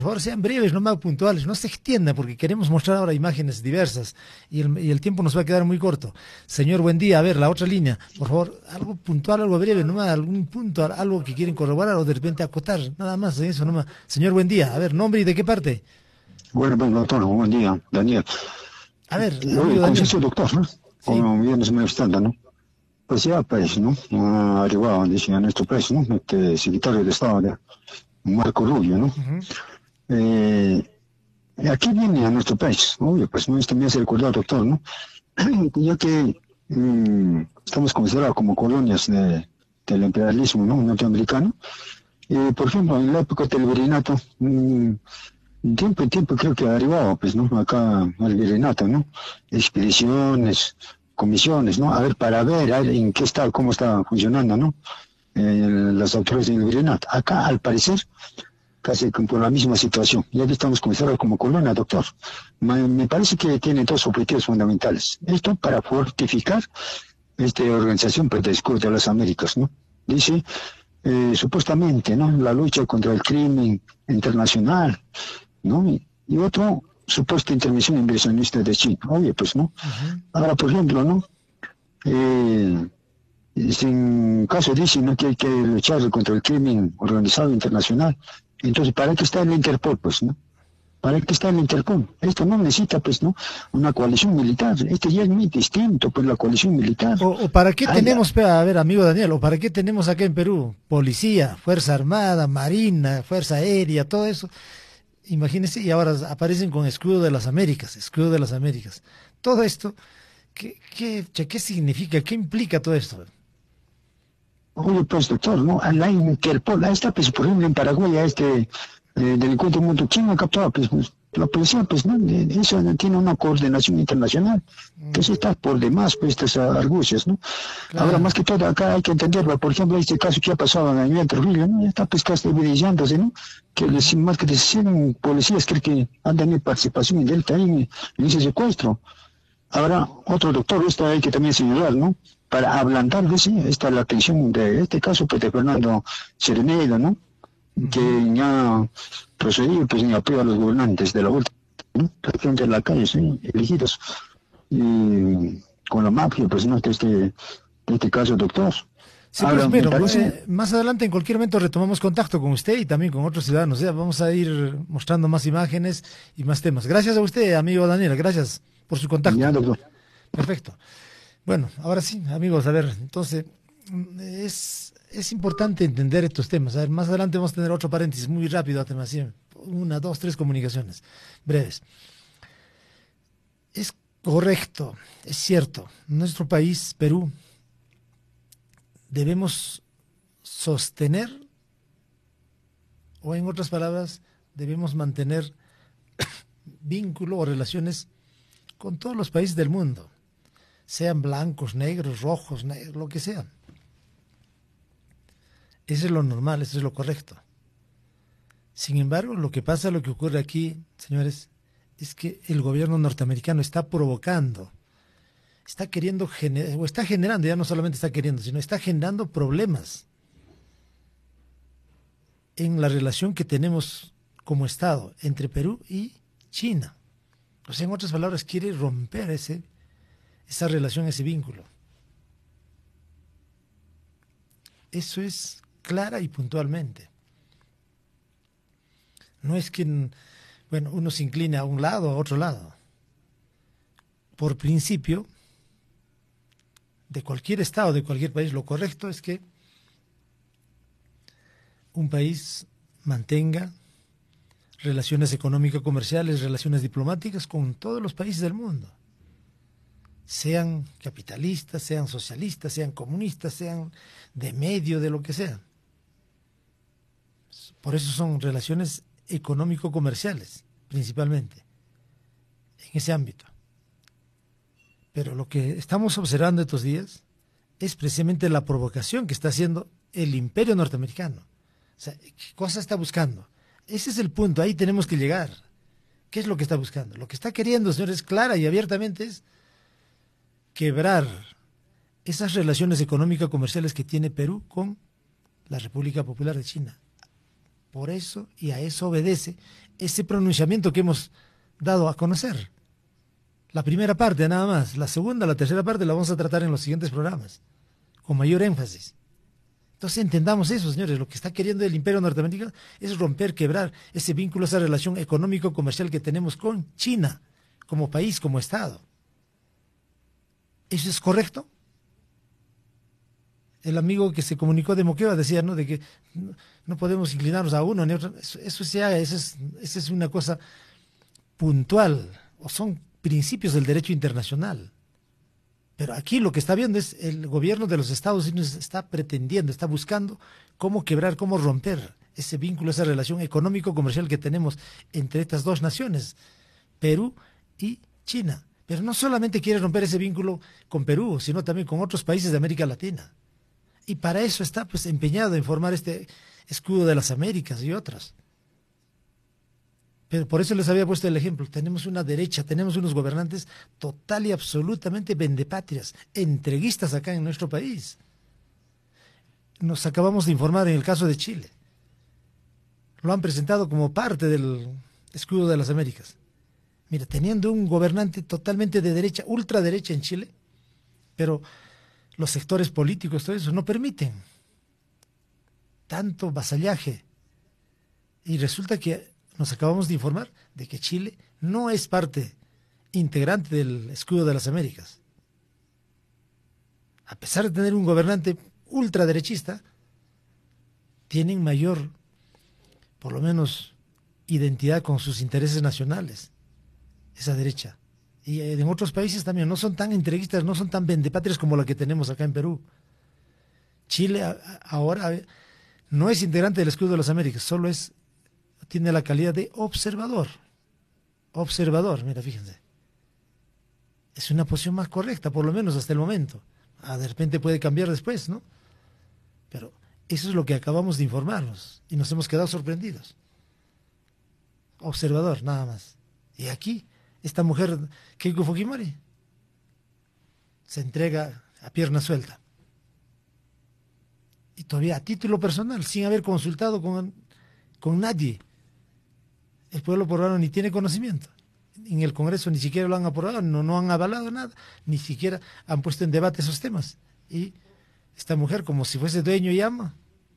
favor, sean breves, no más puntuales, no se extienda porque queremos mostrar ahora imágenes diversas y el tiempo nos va a quedar muy corto. Señor, buen día. A ver, la otra línea, por favor, algo puntual, algo breve, nomás, algún punto, algo que quieren corroborar o de repente acotar, nada más, eso nomás. Señor, buen día. A ver, nombre y de qué parte. Bueno, pues doctor, buen día, Daniel. A ver, Oye, amigo Daniel. consisto doctor, ¿no? Sí, Como bien se me está ¿no? Pues ya, pues, ¿no? Arribado, dice, a nuestro país, ¿no? Este secretario de Estado, de Marco Rubio, ¿no? ujú, Eh, Aquí viene a nuestro país, obvio, pues, ¿no? Esto me hace recordar, doctor, ¿no? Ya que estamos considerados como colonias del imperialismo, ¿no? Norteamericano. Por ejemplo, en la época del virreinato, tiempo en tiempo creo que ha arribado, pues, ¿no? Acá al virreinato, ¿no? Expediciones, comisiones, ¿no? A ver en qué está, cómo está funcionando, ¿no? Las autoridades del virreinato. Acá, al parecer, casi por la misma situación. Ya que estamos considerados como colonia, doctor. Me parece que tiene dos objetivos fundamentales. Esto para fortificar esta organización pues, del Escudo de las Américas, ¿no? Dice, supuestamente, ¿no? La lucha contra el crimen internacional, ¿no? Y otro, supuesta intervención inversionista de China. Oye, pues, ¿no? ujú. Ahora, por ejemplo, ¿no? Eh, sin caso dicen, ¿no? Que hay que luchar contra el crimen organizado internacional. Entonces, ¿para qué está el Interpol, pues, no? ¿Para qué está el Interpol? Esto no necesita, pues, ¿no? Una coalición militar. Esto ya es muy distinto, pues, la coalición militar. O para qué Hay, tenemos, a ver, amigo Daniel, o para qué tenemos acá en Perú policía, Fuerza Armada, Marina, Fuerza Aérea, todo eso. Imagínense, y ahora aparecen con escudo de las Américas, escudo de las Américas. Todo esto, ¿qué significa? ¿Qué implica todo esto? oye, pues, doctor, ¿no? A la Interpol, ahí está, pues, por ejemplo, en Paraguay, a este delincuente mundo chino capturado, pues, la policía, pues, ¿no? Eso no tiene una coordinación internacional. Entonces está por demás, pues, estas argucias, ¿no? Ahora, más Claro. que todo, acá hay que entenderlo. Por ejemplo, este caso que ha pasado en el nivel Trujillo, ¿no? Ya está, pues, casi evidenciándose, ¿no? Que Ujú. más que de 100 policías creo que han tenido participación indirecta en ese secuestro. Ahora, otro doctor, esto hay que también señalar, ¿no? Para ablandar, ¿sí? Esta la atención de este caso, pues, de Fernando Sereneda, ¿no? Ujú. Que ya procedió, pues, en apoyo a los gobernantes de la vuelta, ¿no? La gente de la calle, ¿sí? Elegidos, y con la mafia, pues, ¿no? De este caso, doctor. Sí, pues Ahora, me bueno, parece, más adelante en cualquier momento retomamos contacto con usted y también con otros ciudadanos. Ya vamos a ir mostrando más imágenes y más temas. Gracias a usted, amigo Daniel, gracias por su ya, contacto. doctor. Perfecto. Bueno, ahora sí, amigos, a ver, entonces es importante entender estos temas. A ver, más adelante vamos a tener otro paréntesis muy rápido, así, una, dos, tres comunicaciones breves. Es correcto, es cierto. Nuestro país, Perú, debemos sostener, o en otras palabras, debemos mantener vínculo o relaciones con todos los países del mundo, sean blancos, negros, rojos, lo que sean. Eso es lo normal, eso es lo correcto. Sin embargo, lo que pasa, lo que ocurre aquí, señores, es que el gobierno norteamericano está provocando, está queriendo generar, o está generando, ya no solamente está queriendo, sino está generando problemas en la relación que tenemos como Estado entre Perú y China. O sea, en otras palabras, quiere romper esa relación, ese vínculo. Eso es clara y puntualmente. No es que, bueno, uno se incline a un lado o a otro lado. Por principio, de cualquier Estado, de cualquier país, lo correcto es que un país mantenga relaciones económico-comerciales, relaciones diplomáticas con todos los países del mundo. Sean capitalistas, sean socialistas, sean comunistas, sean de medio, de lo que sea. Por eso son relaciones económico-comerciales, principalmente, en ese ámbito. Pero lo que estamos observando estos días es precisamente la provocación que está haciendo el imperio norteamericano. O sea, ¿qué cosa está buscando? Ese es el punto, ahí tenemos que llegar. ¿Qué es lo que está buscando? Lo que está queriendo, señores, clara y abiertamente es quebrar esas relaciones económico-comerciales que tiene Perú con la República Popular de China. Por eso y a eso obedece ese pronunciamiento que hemos dado a conocer. La primera parte nada más, la segunda, la tercera parte la vamos a tratar en los siguientes programas, con mayor énfasis. Entonces entendamos eso, señores, lo que está queriendo el imperio norteamericano es romper, quebrar ese vínculo, esa relación económico-comercial que tenemos con China, como país, como Estado. ¿Eso es correcto? El amigo que se comunicó de Moquegua decía, ¿no?, de que no podemos inclinarnos a uno ni a otro. Eso es una cosa puntual, o son principios del derecho internacional. Pero aquí lo que está viendo es el gobierno de los Estados Unidos está pretendiendo, está buscando cómo quebrar, cómo romper ese vínculo, esa relación económico-comercial que tenemos entre estas dos naciones, Perú y China. Pero no solamente quiere romper ese vínculo con Perú, sino también con otros países de América Latina. Y para eso está pues empeñado en formar este escudo de las Américas y otras. Pero por eso les había puesto el ejemplo. Tenemos una derecha, tenemos unos gobernantes total y absolutamente vendepatrias, entreguistas acá en nuestro país. Nos acabamos de informar en el caso de Chile. Lo han presentado como parte del escudo de las Américas. Mira, teniendo un gobernante totalmente de derecha, ultraderecha en Chile, pero los sectores políticos, todo eso, no permiten tanto vasallaje. Y resulta que nos acabamos de informar de que Chile no es parte integrante del escudo de las Américas. A pesar de tener un gobernante ultraderechista, tienen mayor, por lo menos, identidad con sus intereses nacionales, esa derecha. Y en otros países también no son tan entreguistas, no son tan vendepatrias como la que tenemos acá en Perú. Chile ahora no es integrante del escudo de las Américas, tiene la calidad de observador. Observador, mira, fíjense. Es una posición más correcta, por lo menos hasta el momento. De repente puede cambiar después, ¿no? Pero eso es lo que acabamos de informarnos y nos hemos quedado sorprendidos. Observador, nada más. Y aquí, esta mujer, Keiko Fujimori, se entrega a pierna suelta. Y todavía a título personal, sin haber consultado con nadie. El pueblo peruano ni tiene conocimiento. En el Congreso ni siquiera lo han aprobado, no han avalado nada, ni siquiera han puesto en debate esos temas. Y esta mujer, como si fuese dueño y ama,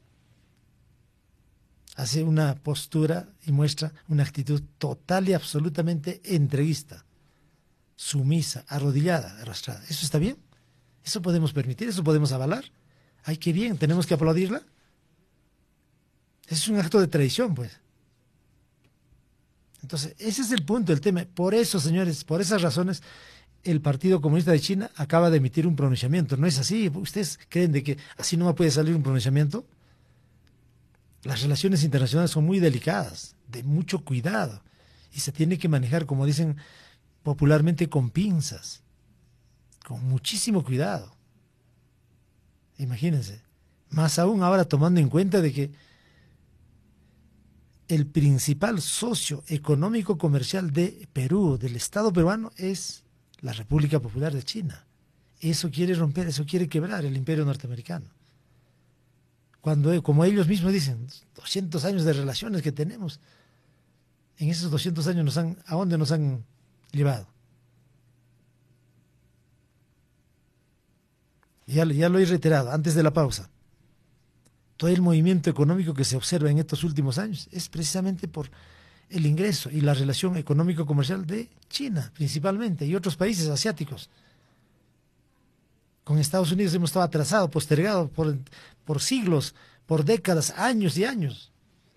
hace una postura y muestra una actitud total y absolutamente entreguista, sumisa, arrodillada, arrastrada. ¿Eso está bien? ¿Eso podemos permitir? ¿Eso podemos avalar? ¡Ay, qué bien! ¿Tenemos que aplaudirla? Ese es un acto de traición, pues. Entonces, ese es el punto, el tema. Por eso, señores, por esas razones, el Partido Comunista de China acaba de emitir un pronunciamiento. ¿No es así? ¿Ustedes creen de que así no puede salir un pronunciamiento? Las relaciones internacionales son muy delicadas, de mucho cuidado, y se tiene que manejar, como dicen popularmente, con pinzas, con muchísimo cuidado. Imagínense, más aún ahora tomando en cuenta de que el principal socio económico comercial de Perú, del Estado peruano, es la República Popular de China. Eso quiere romper, eso quiere quebrar el imperio norteamericano. Cuando, como ellos mismos dicen, 200 años de relaciones que tenemos, en esos 200 años ¿a dónde nos han llevado? Ya lo he reiterado antes de la pausa. Todo el movimiento económico que se observa en estos últimos años es precisamente por el ingreso y la relación económico-comercial de China, principalmente, y otros países asiáticos. Con Estados Unidos hemos estado atrasados, postergados por siglos, por décadas, años y años.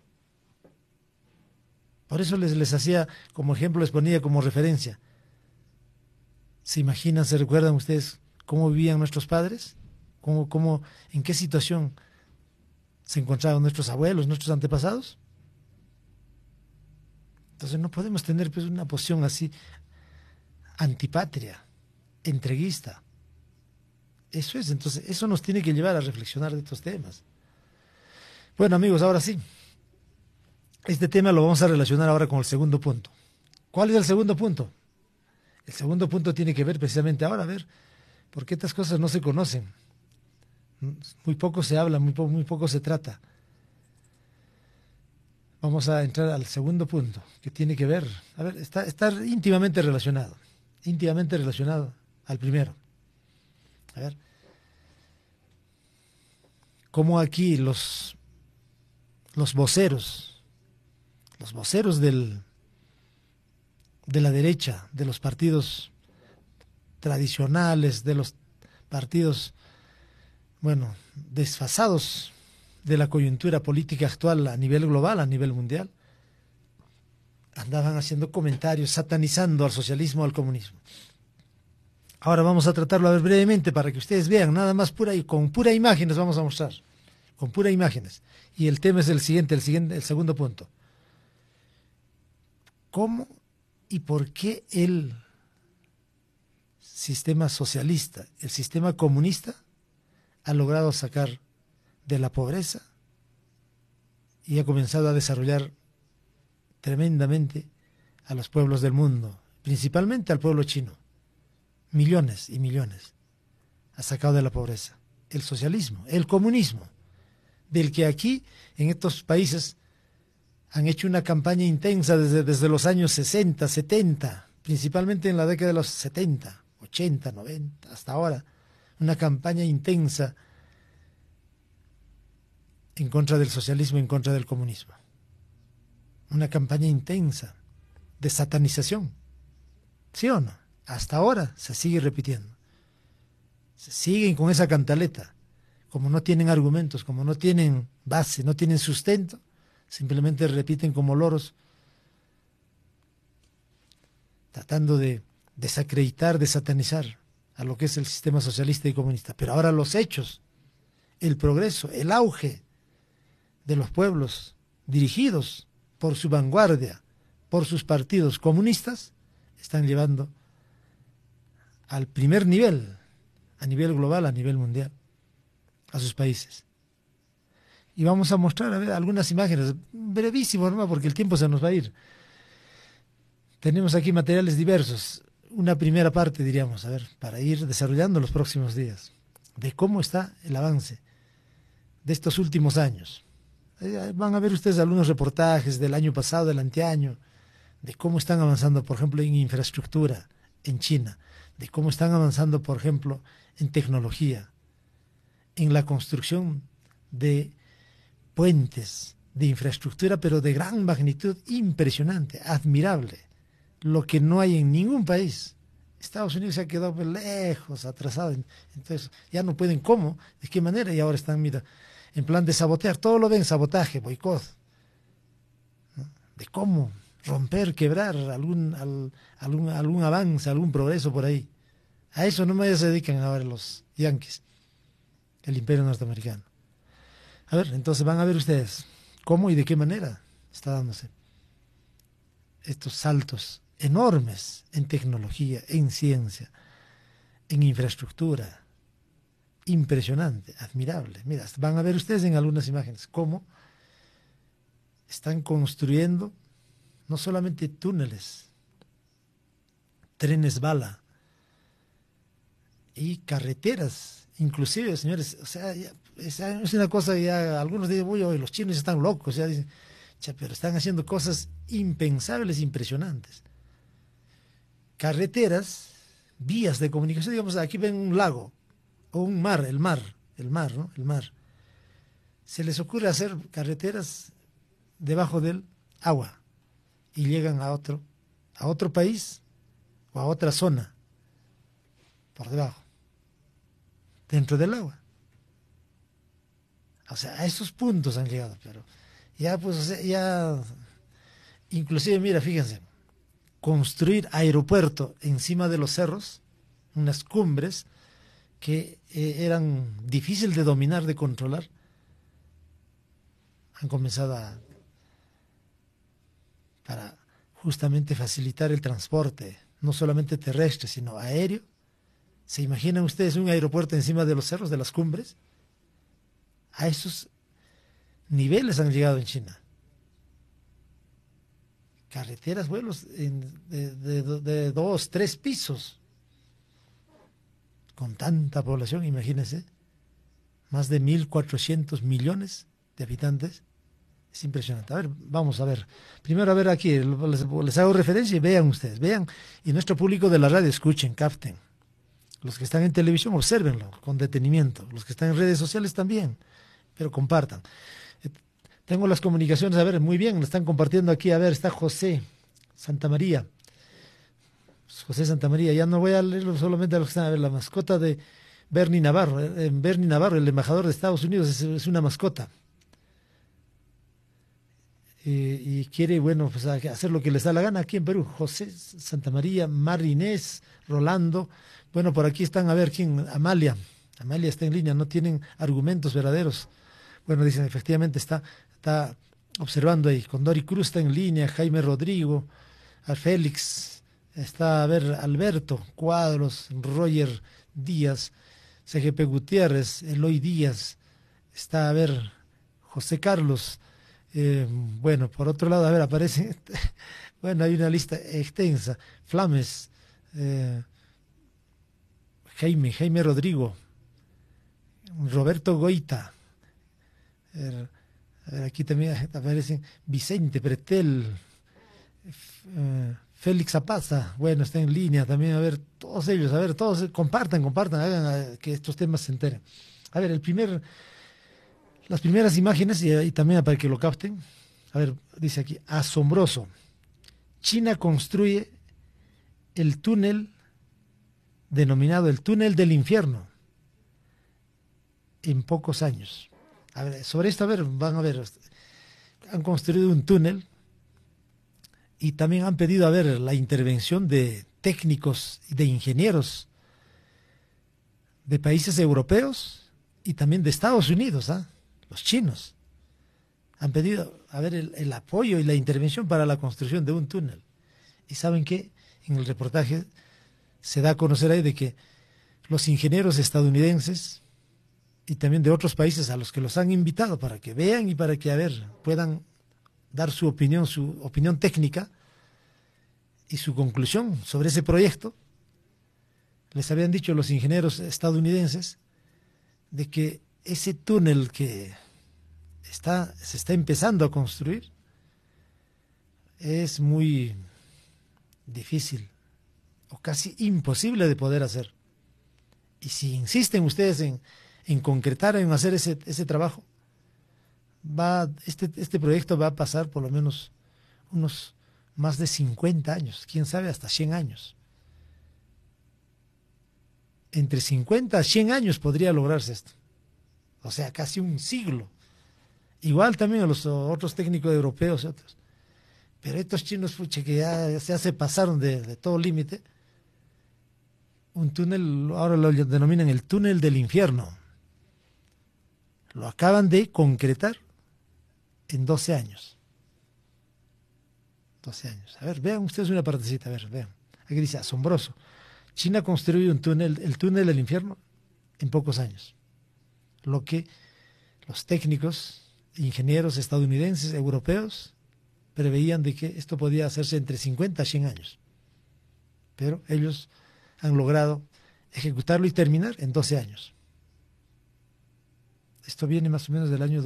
Por eso les hacía como ejemplo, les ponía como referencia. ¿Se imaginan, se recuerdan ustedes cómo vivían nuestros padres? ¿En qué situación se encontraban nuestros abuelos, nuestros antepasados? Entonces no podemos tener pues una posición así antipatria, entreguista. Eso es, entonces eso nos tiene que llevar a reflexionar de estos temas. Bueno, amigos, ahora sí. Este tema lo vamos a relacionar ahora con el segundo punto. ¿Cuál es el segundo punto? El segundo punto tiene que ver precisamente ahora, a ver, porque estas cosas no se conocen. Muy poco se habla, muy poco se trata. vamos a entrar al segundo punto, que tiene que ver, a ver, está íntimamente relacionado al primero. A ver, cómo aquí los voceros de la derecha, de los partidos tradicionales, de los partidos, bueno, desfasados de la coyuntura política actual a nivel global, a nivel mundial, andaban haciendo comentarios, satanizando al socialismo, al comunismo. Ahora vamos a tratarlo a ver brevemente para que ustedes vean, nada más con pura imágenes vamos a mostrar, con pura imágenes. Y el tema es el segundo punto. ¿Cómo y por qué el sistema socialista, el sistema comunista, ha logrado sacar de la pobreza y ha comenzado a desarrollar tremendamente a los pueblos del mundo, principalmente al pueblo chino? Millones y millones ha sacado de la pobreza. El socialismo, el comunismo, del que aquí, en estos países, han hecho una campaña intensa desde los años 60, 70, principalmente en la década de los 70, 80, 90, hasta ahora, una campaña intensa en contra del socialismo, en contra del comunismo. Una campaña intensa de satanización. ¿Sí o no? Hasta ahora se sigue repitiendo. Se siguen con esa cantaleta. Como no tienen argumentos, como no tienen base, no tienen sustento, simplemente repiten como loros, tratando de desacreditar, de satanizar a lo que es el sistema socialista y comunista. Pero ahora los hechos, el progreso, el auge de los pueblos dirigidos por su vanguardia, por sus partidos comunistas, están llevando al primer nivel, a nivel global, a nivel mundial, a sus países. Y vamos a mostrar, a ver, algunas imágenes, brevísimo, ¿no? Porque el tiempo se nos va a ir. Tenemos aquí materiales diversos, una primera parte, diríamos, a ver, para ir desarrollando los próximos días, de cómo está el avance de estos últimos años. Van a ver ustedes algunos reportajes del año pasado, del anteaño, de cómo están avanzando, por ejemplo, en infraestructura en China, de cómo están avanzando, por ejemplo, en tecnología, en la construcción de puentes, de infraestructura, pero de gran magnitud, impresionante, admirable, lo que no hay en ningún país. Estados Unidos se ha quedado lejos, atrasado, entonces ya no pueden cómo, de qué manera, y ahora están, mira, en plan de sabotear, todo lo ven sabotaje, boicot, ¿no? De cómo romper, quebrar algún avance, algún progreso por ahí. A eso no se dedican ahora los yanquis, el imperio norteamericano. A ver, entonces van a ver ustedes cómo y de qué manera está dándose estos saltos enormes en tecnología, en ciencia, en infraestructura. Impresionante, admirable. Mira, van a ver ustedes en algunas imágenes cómo están construyendo no solamente túneles, trenes bala y carreteras, inclusive, señores, o sea, es una cosa ya, algunos dicen, uy, los chinos están locos, ya dicen, pero están haciendo cosas impensables, impresionantes. Carreteras, vías de comunicación, digamos, aquí ven un lago o un mar, el mar, ¿no? El mar. Se les ocurre hacer carreteras debajo del agua y llegan a otro país o a otra zona por debajo, dentro del agua. O sea, a esos puntos han llegado, pero ya pues, o sea, ya, inclusive, mira, fíjense, construir aeropuerto encima de los cerros, unas cumbres que eran difíciles de dominar, de controlar, han comenzado para justamente facilitar el transporte, no solamente terrestre, sino aéreo. ¿Se imaginan ustedes un aeropuerto encima de los cerros, de las cumbres? A esos niveles han llegado en China. Carreteras, vuelos de 2, 3 pisos. Con tanta población, imagínense, más de 1.400 millones de habitantes Es impresionante. A ver, vamos a ver. Primero, a ver aquí, les hago referencia y vean ustedes, vean. Y nuestro público de la radio, escuchen, capten. Los que están en televisión, obsérvenlo con detenimiento. Los que están en redes sociales también, pero compartan. Tengo las comunicaciones, a ver, muy bien, lo están compartiendo aquí. A ver, está José Santamaría. José Santamaría, ya no voy a leerlo solamente a los que están. A ver, la mascota de Bernie Navarro. Bernie Navarro, el embajador de Estados Unidos, es una mascota. Y quiere, bueno, pues hacer lo que les da la gana aquí en Perú. José Santamaría, Marinés, Rolando. Bueno, por aquí están, a ver, ¿quién? Amalia. Amalia está en línea, no tienen argumentos verdaderos. Bueno, dicen, efectivamente está observando ahí. Condori Cruz está en línea, Jaime Rodrigo, a Félix, está, a ver, Alberto Cuadros, Roger Díaz, CGP Gutiérrez, Eloy Díaz, está, a ver, José Carlos. Bueno, por otro lado, a ver, aparece, bueno, hay una lista extensa. Flames, Jaime Rodrigo, Roberto Goita, a ver, aquí también aparecen Vicente Pretel, Félix Apaza, bueno, está en línea también, a ver, todos ellos, a ver, todos compartan, hagan que estos temas se enteren. A ver, las primeras imágenes, y también para que lo capten, a ver, dice aquí, asombroso. China construye el túnel denominado el túnel del infierno en pocos años. A ver, sobre esto, a ver, van a ver, han construido un túnel y también han pedido, a ver, la intervención de técnicos y de ingenieros de países europeos y también de Estados Unidos, los chinos. Han pedido, a ver, el apoyo y la intervención para la construcción de un túnel. Y ¿saben qué? En el reportaje se da a conocer ahí de que los ingenieros estadounidenses y también de otros países a los que los han invitado para que vean y para que, a ver, puedan dar su opinión técnica y su conclusión sobre ese proyecto, les habían dicho los ingenieros estadounidenses de que ese túnel que se está empezando a construir es muy difícil o casi imposible de poder hacer. Y si insisten ustedes en concretar, en hacer ese trabajo, este proyecto va a pasar por lo menos unos más de 50 años, quién sabe, hasta 100 años. Entre 50 a 100 años podría lograrse esto. O sea, casi un siglo. Igual también a los otros técnicos europeos y otros. Pero estos chinos, que ya se pasaron de todo límite. Un túnel, ahora lo denominan el túnel del infierno. Lo acaban de concretar en 12 años. 12 años. A ver, vean ustedes una partecita, a ver, vean. Aquí dice, asombroso. China construye el túnel del infierno en pocos años. Lo que los técnicos, ingenieros estadounidenses, europeos, preveían de que esto podía hacerse entre 50 a 100 años. Pero ellos han logrado ejecutarlo y terminar en 12 años. Esto viene más o menos del año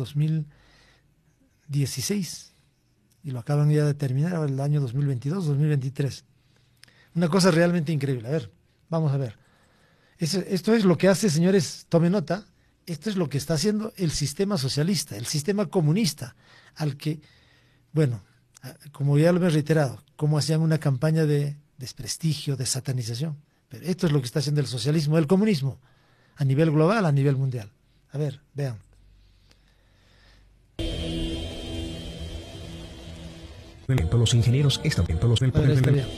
2016 y lo acaban ya de terminar ahora el año 2022, 2023. Una cosa realmente increíble. A ver, vamos a ver. Esto es lo que hace, señores, tomen nota, esto es lo que está haciendo el sistema socialista, el sistema comunista, al que, bueno, como ya lo he reiterado, como hacían una campaña de desprestigio, de satanización. Pero esto es lo que está haciendo el socialismo, el comunismo, a nivel global, a nivel mundial. A ver, vean. Los ingenieros estamentos del poder.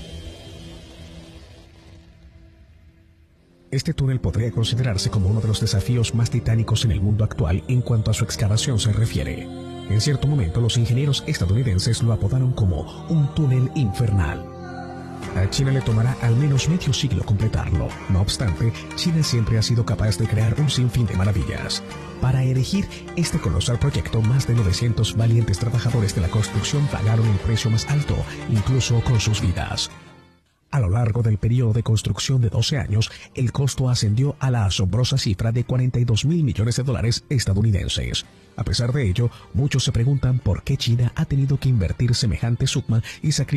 Este túnel podría considerarse como uno de los desafíos más titánicos en el mundo actual en cuanto a su excavación se refiere. En cierto momento, los ingenieros estadounidenses lo apodaron como un túnel infernal. A China le tomará al menos medio siglo completarlo. No obstante, China siempre ha sido capaz de crear un sinfín de maravillas. Para erigir este colosal proyecto, más de 900 valientes trabajadores de la construcción pagaron el precio más alto, incluso con sus vidas. A lo largo del periodo de construcción de 12 años, el costo ascendió a la asombrosa cifra de $42.000 millones estadounidenses. A pesar de ello, muchos se preguntan por qué China ha tenido que invertir semejante suma y sacrificar